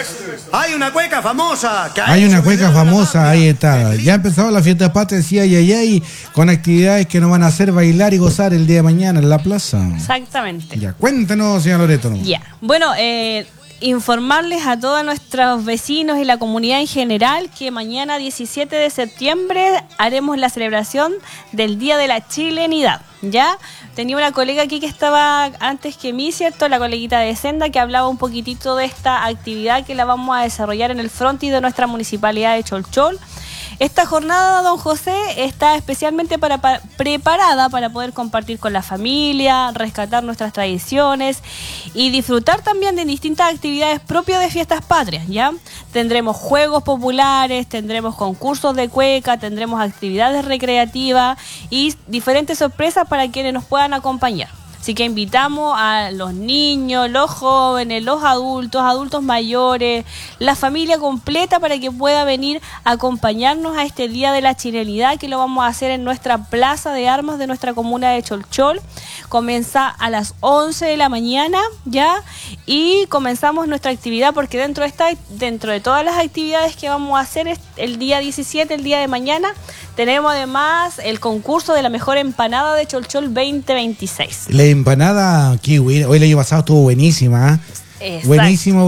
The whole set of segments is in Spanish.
Hay una cueca famosa. Hay una cueca famosa, ahí está. Ya ha empezado la fiesta patria, decía Yayay, con actividades que nos van a hacer bailar y gozar el día de mañana en la plaza. Exactamente. Ya, cuéntanos, señor Loreto. Ya, bueno, informarles a todos nuestros vecinos y la comunidad en general que mañana 17 de septiembre haremos la celebración del Día de la Chilenidad. ¿Ya? Tenía una colega aquí que estaba antes que mí, ¿cierto? La coleguita de Senda, que hablaba un poquitito de esta actividad que la vamos a desarrollar en el frontis de nuestra municipalidad de Cholchol. Esta jornada, don José, está especialmente preparada para poder compartir con la familia, rescatar nuestras tradiciones y disfrutar también de distintas actividades propias de fiestas patrias, ¿ya? Tendremos juegos populares, tendremos concursos de cueca, tendremos actividades recreativas y diferentes sorpresas para quienes nos puedan acompañar. Así que invitamos a los niños, los jóvenes, los adultos mayores, la familia completa para que pueda venir a acompañarnos a este Día de la Chilenidad, que lo vamos a hacer en nuestra plaza de armas de nuestra comuna de Cholchol. Comienza a las 11 de la mañana, ¿ya? Y comenzamos nuestra actividad porque dentro de todas las actividades que vamos a hacer el día 17, el día de mañana, tenemos además el concurso de la mejor empanada de Cholchol 2026. La empanada kiwi, hoy el año pasado estuvo buenísima. Buenísimo.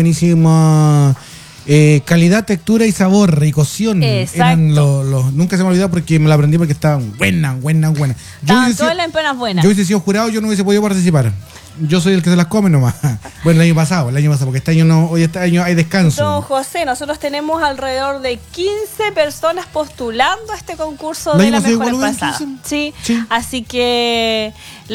Calidad, textura y sabor y cocción. Eran los nunca se me olvidó porque me la aprendí porque estaban buenas. Estaban todas las empanadas buenas. Yo hubiese sido jurado, yo no hubiese podido participar. Yo soy el que se las come nomás. Bueno, el año pasado, porque este año no, hoy este año hay descanso. Don José, nosotros tenemos alrededor de 15 personas postulando a este concurso de la mejor empanada. Sí, así que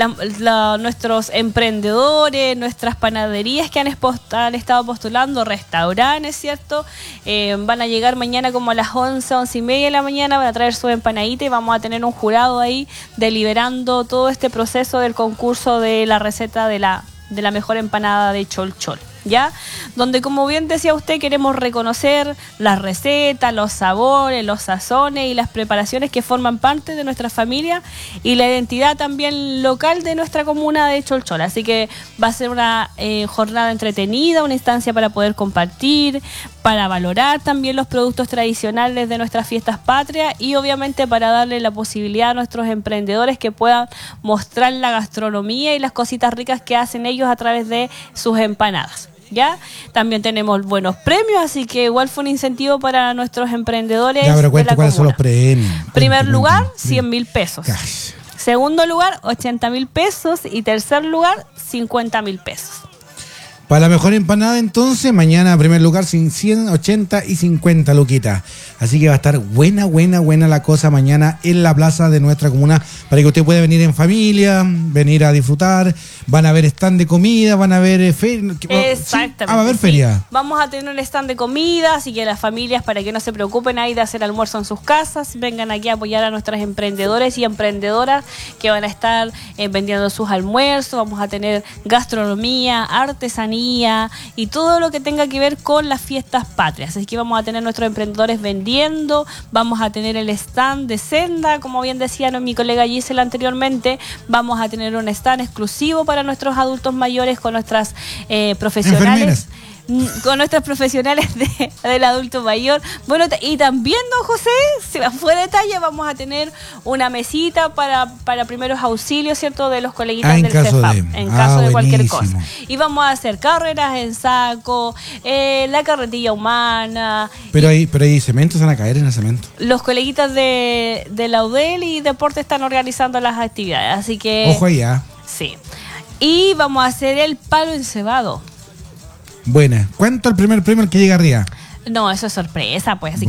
nuestros emprendedores, nuestras panaderías que han estado postulando, restaurantes, ¿cierto? Van a llegar mañana como a las 11:30 de la mañana, van a traer su empanadita y vamos a tener un jurado ahí deliberando todo este proceso del concurso de la receta de la mejor empanada de Cholchol, ¿ya? Donde, como bien decía usted, queremos reconocer las recetas, los sabores, los sazones y las preparaciones que forman parte de nuestra familia y la identidad también local de nuestra comuna de Cholchol. Así que va a ser una jornada entretenida, una instancia para poder compartir, para valorar también los productos tradicionales de nuestras fiestas patrias y obviamente para darle la posibilidad a nuestros emprendedores que puedan mostrar la gastronomía y las cositas ricas que hacen ellos a través de sus empanadas. ¿Ya? También tenemos buenos premios, así que igual fue un incentivo para nuestros emprendedores. Ya, pero cuáles son los premios. Primer lugar, 100.000 pesos. Segundo lugar, 80.000 pesos. Y tercer lugar, 50.000 pesos. Para la mejor empanada, entonces, mañana, primer lugar, 100, 80 y 50 luquitas. Así que va a estar buena la cosa mañana en la plaza de nuestra comuna, para que usted pueda venir en familia, venir a disfrutar. Van a haber stand de comida, van a haber exactamente. Va a haber feria. Vamos a tener un stand de comida, así que las familias, para que no se preocupen ahí de hacer almuerzo en sus casas, vengan aquí a apoyar a nuestros emprendedores y emprendedoras que van a estar vendiendo sus almuerzos. Vamos a tener gastronomía, artesanía y todo lo que tenga que ver con las fiestas patrias. Así que vamos a tener nuestros emprendedores vendiendo, vamos a tener el stand de Senda, como bien decía mi colega Gisela anteriormente, vamos a tener un stand exclusivo para nuestros adultos mayores con nuestras profesionales. Con nuestros profesionales del adulto mayor. Bueno, y también, don José, si fue detalle, vamos a tener una mesita para primeros auxilios, ¿cierto? De los coleguitas del CEFAP, en caso de cualquier cosa. Y vamos a hacer carreras en saco, la carretilla humana. Pero hay cementos, van a caer en el cemento. Los coleguitas de la UDEL y Deporte están organizando las actividades, así que... Ojo allá. Sí. Y vamos a hacer el palo encebado. Buena. ¿Cuánto el primer premio al que llega arriba? No, eso es sorpresa, pues. Así